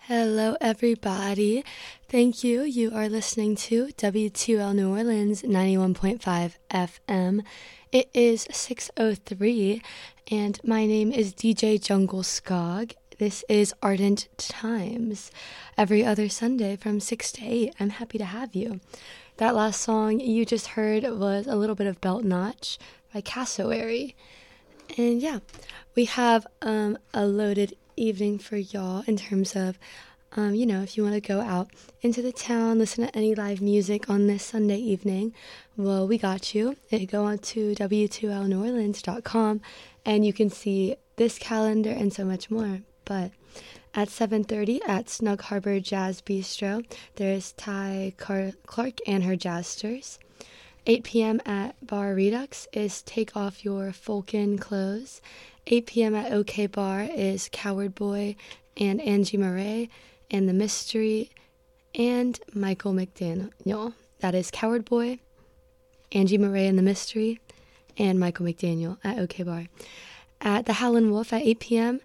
Hello, everybody. Thank you. You are listening to W2L New Orleans 91.5 FM. It is 6:03, and my name is DJ Jungle Skog. This is Ardent Times. Every other Sunday from 6 to 8. I'm happy to have you. That last song you just heard was a little bit of Belt Notch by Cassowary. And yeah, we have a loaded evening for y'all in terms of, if you want to go out into the town, listen to any live music on this Sunday evening, well, we got you. Go on to w2lneworleans.com and you can see this calendar and so much more. But at 7:30 at Snug Harbor Jazz Bistro, there is Ty Clark and her Jazzsters. 8 p.m. at Bar Redux is Take Off Your Folkin' Clothes. 8 p.m. at OK Bar is Coward Boy and Angie Murray and The Mystery and Michael McDaniel. That is Coward Boy, Angie Murray and The Mystery, and Michael McDaniel at OK Bar. At the Howlin' Wolf at 8 p.m.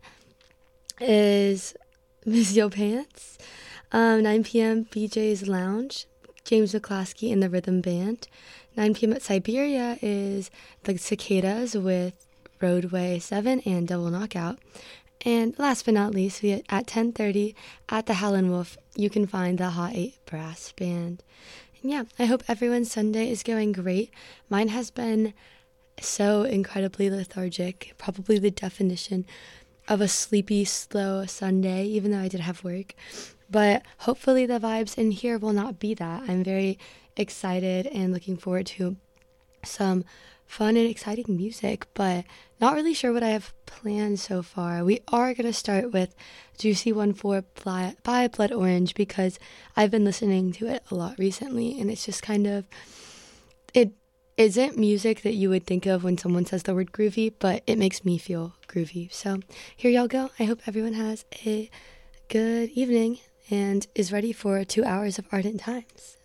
is Miss Yo Pants. 9 p.m. BJ's Lounge, James McClaskey and the Rhythm Band. 9 p.m. at Siberia is the Cicadas with Roadway 7 and Double Knockout. And last but not least, at 10:30 at the Howlin' Wolf, you can find the Hot 8 Brass Band. And yeah, I hope everyone's Sunday is going great. Mine has been so incredibly lethargic, probably the definition of a sleepy, slow Sunday, even though I did have work. But hopefully the vibes in here will not be that. I'm very excited and looking forward to some fun and exciting music, but not really sure what I have planned so far. We are going to start with Juicy 1-4 by Blood Orange because I've been listening to it a lot recently, and it's just kind of, it isn't music that you would think of when someone says the word groovy, but it makes me feel groovy. So here y'all go. I hope everyone has a good evening and is ready for 2 hours of Ardent Times.